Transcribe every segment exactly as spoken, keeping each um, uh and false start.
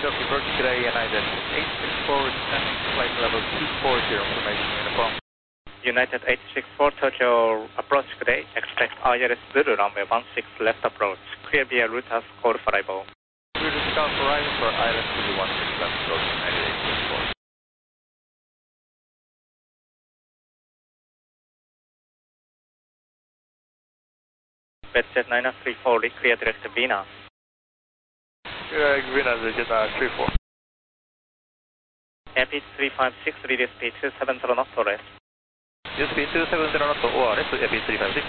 Jockey approach today, United eight six four, descending flight level two four zero, information uniform. United eight six four, Tokyo approach today, expect I L S Zulu runway one six left approach, clear via route as code five zero. Route is Scout Horizon for I L S Zulu one six left approach, United eight six four. Betjet nine three four, clear direct Vina. Uh, Vina, Jet uh, three four. Airbus three five six, release speed two seven zero knots or rest. Jet speed two seven zero knots O R S, Airbus three five six.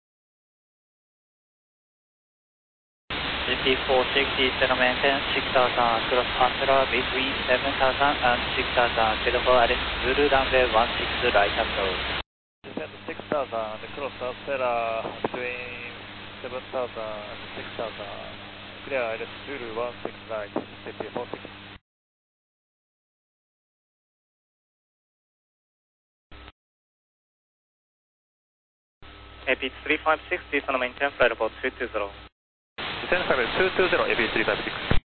G P four six, zero maintain six thousand, cross Astra between seven thousand and six thousand, Kilo four Alice Zulu runway one six right approach. Descend to six thousand, cross Astra between seven thousand and six thousand, clear I L S Zulu one six right, G P four six. Airbus three five six, descend maintain flight level two two zero. Descend flight level two two zero, Airbus three five six.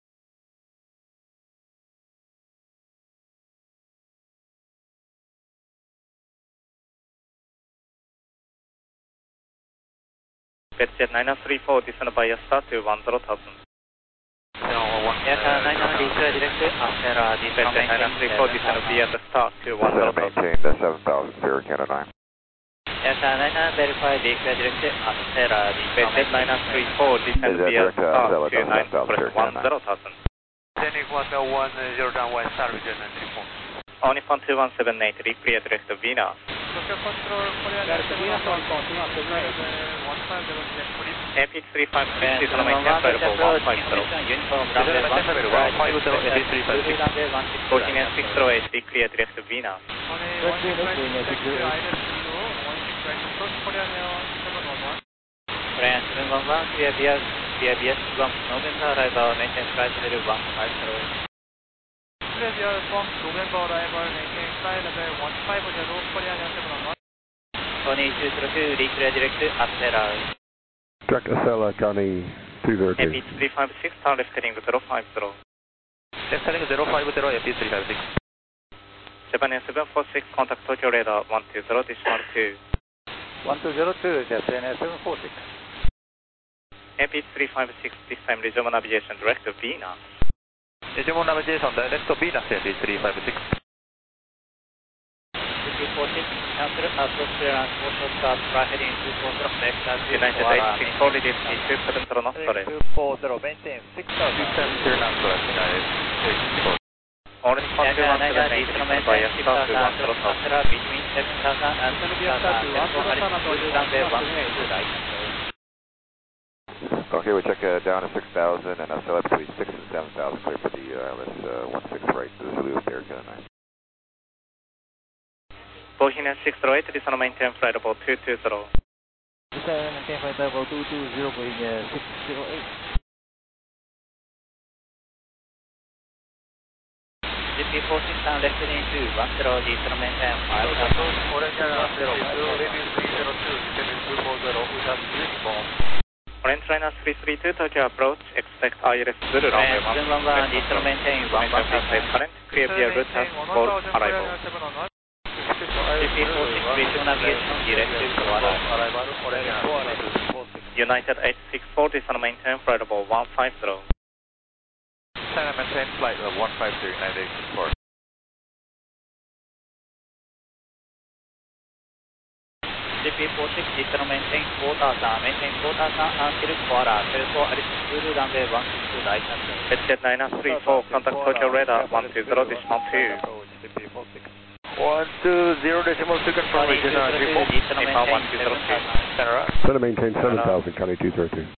Betjet nine three four, descend by a start to one zero thousand. Yes, nine three four, direct Astra, descend Betjet nine three four, descend via the start to one zero thousand. Maintain the seven thousand, Sierra Canada nine. Yes, nine verify, declare direct Astra, Betjet nine three four, descend via the start to nine one zero thousand. Descending one zero one zero down west, Sargent nine three four. Only one two one seven eight, clear direct Vina. Tokyo Control, Korea seven one five zero, please. Airbus three five six, descend maintain flight level one five zero. uniform runway one six right, Coordinate six zero eight, clear direct Vina. Korean seven one one, clear via via V S one November arrival, maintain flight level one five zero. Clear via one November arrival, maintain flight level one five zero, Korean seven one one. Tony two zero two, declare direct Astra. Direct Acela, County two zero two. Airbus three five six, tower left heading zero five zero. Left heading zero five zero, Airbus three five six. Japan seven four six, contact Tokyo radar one two zero, decimal two. one two zero two, Japan seven four six. Airbus three five six, this time regional navigation direct Vina. Regional navigation direct Vina, Airbus three five six. G P four six, cancel approach clearance, four short start, right heading two four zero, next at United eight six four, release speed two seven zero knots or rest. two four zero, maintain six thousand. two seven zero knots or rest, United eight six four. Orange one two one seven eight, descend by a start to one zero thousand. Astra between seven thousand and six thousand, Kilo four Alice Zulu runway one six right approach. Okay, we check uh, down to six thousand and Acela between six and seven thousand, clear for the uh, I L S uh, one six right, Zulu, Sierra Canada nine. Bohina six zero eight, descend maintain flight level two two zero. Descend maintain flight level two two zero, Bohina six zero eight. G P four six down left heading two one zero, descend maintain five thousand. Orange one zero two, Airbus three zero two, descending two four zero, without uniform. Orange Liner three three two, Tokyo approach, expect I L S Zulu runway one seven one one, descend maintain one one thousand. current, clear via route as for arrival. G P four six, regional navigation direct to arrival. United eight six four, descend maintain flight level one five zero. Descend and maintain flight level one five zero, United eight six four. G P four six, descend maintain four thousand, maintain four thousand until quarter, Kilo four Alice Zulu runway one six right approach. Betjet nine three four, contact Tokyo radar one two zero, decimal two. one two zero decimal two, confirmation, descend maintain seven thousand. Center maintain seven thousand, County two zero two.